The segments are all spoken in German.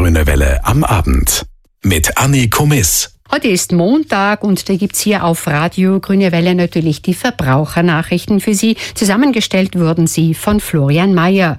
Grüne Welle am Abend mit Anni Komiss. Heute ist Montag und da gibt's hier auf Radio Grüne Welle natürlich die Verbrauchernachrichten für Sie. Zusammengestellt wurden sie von Florian Mayer.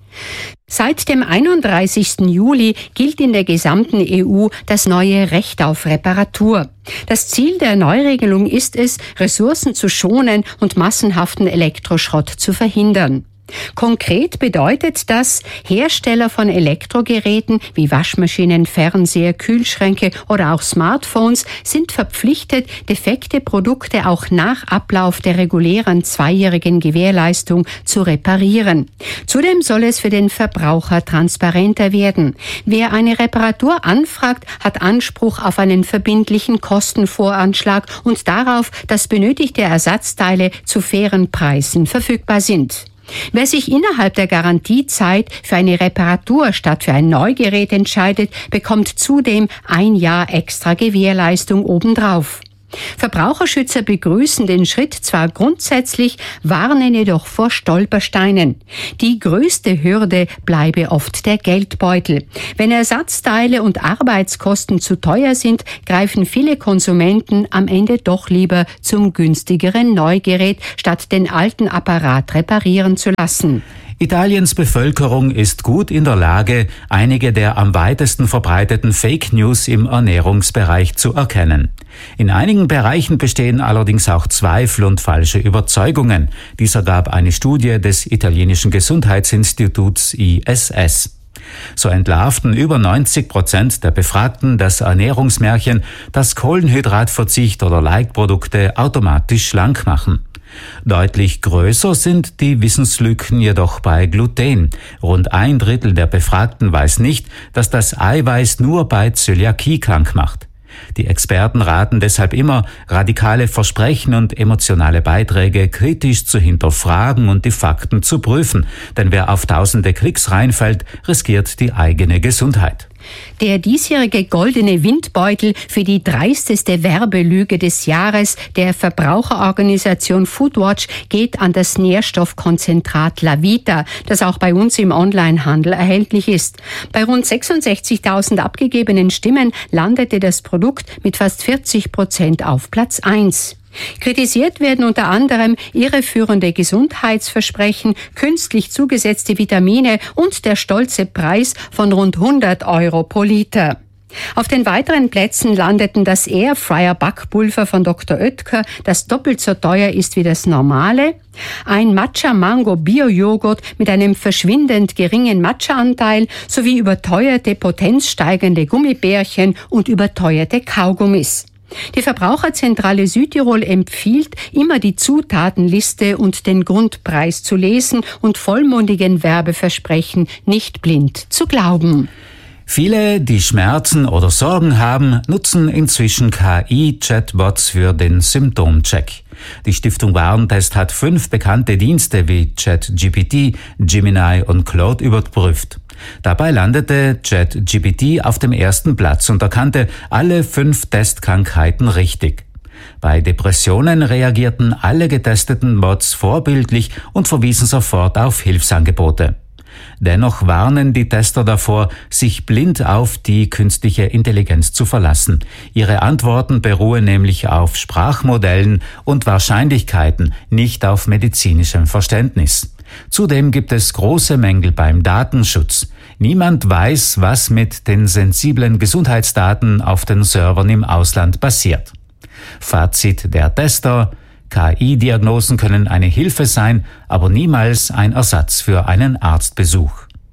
Seit dem 31. Juli gilt in der gesamten EU das neue Recht auf Reparatur. Das Ziel der Neuregelung ist es, Ressourcen zu schonen und massenhaften Elektroschrott zu verhindern. Konkret bedeutet das, Hersteller von Elektrogeräten wie Waschmaschinen, Fernseher, Kühlschränke oder auch Smartphones sind verpflichtet, defekte Produkte auch nach Ablauf der regulären 2-jährigen Gewährleistung zu reparieren. Zudem soll es für den Verbraucher transparenter werden. Wer eine Reparatur anfragt, hat Anspruch auf einen verbindlichen Kostenvoranschlag und darauf, dass benötigte Ersatzteile zu fairen Preisen verfügbar sind. Wer sich innerhalb der Garantiezeit für eine Reparatur statt für ein Neugerät entscheidet, bekommt zudem 1 Jahr extra Gewährleistung obendrauf. Verbraucherschützer begrüßen den Schritt zwar grundsätzlich, warnen jedoch vor Stolpersteinen. Die größte Hürde bleibe oft der Geldbeutel. Wenn Ersatzteile und Arbeitskosten zu teuer sind, greifen viele Konsumenten am Ende doch lieber zum günstigeren Neugerät, statt den alten Apparat reparieren zu lassen. Italiens Bevölkerung ist gut in der Lage, einige der am weitesten verbreiteten Fake News im Ernährungsbereich zu erkennen. In einigen Bereichen bestehen allerdings auch Zweifel und falsche Überzeugungen. Dies ergab eine Studie des italienischen Gesundheitsinstituts ISS. So entlarvten über 90% der Befragten das Ernährungsmärchen, dass Kohlenhydratverzicht oder Leitprodukte automatisch schlank machen. Deutlich größer sind die Wissenslücken jedoch bei Gluten. Rund 1/3 der Befragten weiß nicht, dass das Eiweiß nur bei Zöliakie krank macht. Die Experten raten deshalb immer, radikale Versprechen und emotionale Beiträge kritisch zu hinterfragen und die Fakten zu prüfen. Denn wer auf tausende Klicks reinfällt, riskiert die eigene Gesundheit. Der diesjährige goldene Windbeutel für die dreisteste Werbelüge des Jahres der Verbraucherorganisation Foodwatch geht an das Nährstoffkonzentrat Lavita, das auch bei uns im Onlinehandel erhältlich ist. Bei rund 66.000 abgegebenen Stimmen landete das Produkt mit fast 40% auf Platz 1. Kritisiert werden unter anderem irreführende Gesundheitsversprechen, künstlich zugesetzte Vitamine und der stolze Preis von rund 100 € pro Liter. Auf den weiteren Plätzen landeten das Airfryer-Backpulver von Dr. Oetker, das doppelt so teuer ist wie das normale, ein Matcha-Mango-Bio-Joghurt mit einem verschwindend geringen Matcha-Anteil sowie überteuerte, potenzsteigernde Gummibärchen und überteuerte Kaugummis. Die Verbraucherzentrale Südtirol empfiehlt, immer die Zutatenliste und den Grundpreis zu lesen und vollmundigen Werbeversprechen nicht blind zu glauben. Viele, die Schmerzen oder Sorgen haben, nutzen inzwischen KI-Chatbots für den Symptomcheck. Die Stiftung Warentest hat 5 bekannte Dienste wie ChatGPT, Gemini und Claude überprüft. Dabei landete ChatGPT auf dem 1. Platz und erkannte alle 5 Testkrankheiten richtig. Bei Depressionen reagierten alle getesteten Bots vorbildlich und verwiesen sofort auf Hilfsangebote. Dennoch warnen die Tester davor, sich blind auf die künstliche Intelligenz zu verlassen. Ihre Antworten beruhen nämlich auf Sprachmodellen und Wahrscheinlichkeiten, nicht auf medizinischem Verständnis. Zudem gibt es große Mängel beim Datenschutz. Niemand weiß, was mit den sensiblen Gesundheitsdaten auf den Servern im Ausland passiert. Fazit der Tester: KI-Diagnosen können eine Hilfe sein, aber niemals ein Ersatz für einen Arztbesuch.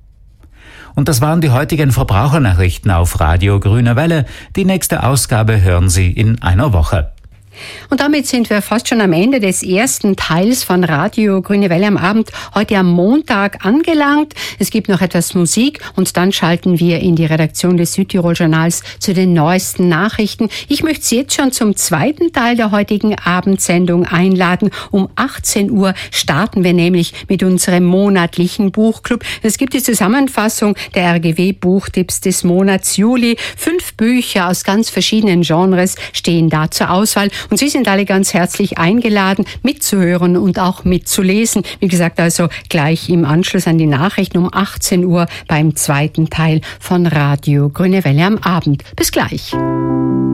Und das waren die heutigen Verbrauchernachrichten auf Radio Grüne Welle. Die nächste Ausgabe hören Sie in einer Woche. Und damit sind wir fast schon am Ende des ersten Teils von Radio Grüne Welle am Abend, heute am Montag angelangt. Es gibt noch etwas Musik und dann schalten wir in die Redaktion des Südtirol-Journals zu den neuesten Nachrichten. Ich möchte Sie jetzt schon zum zweiten Teil der heutigen Abendsendung einladen. Um 18 Uhr starten wir nämlich mit unserem monatlichen Buchclub. Es gibt die Zusammenfassung der RGW-Buchtipps des Monats Juli. 5 Bücher aus ganz verschiedenen Genres stehen da zur Auswahl. Und Sie sind alle ganz herzlich eingeladen, mitzuhören und auch mitzulesen. Wie gesagt, also gleich im Anschluss an die Nachrichten um 18 Uhr beim zweiten Teil von Radio Grüne Welle am Abend. Bis gleich.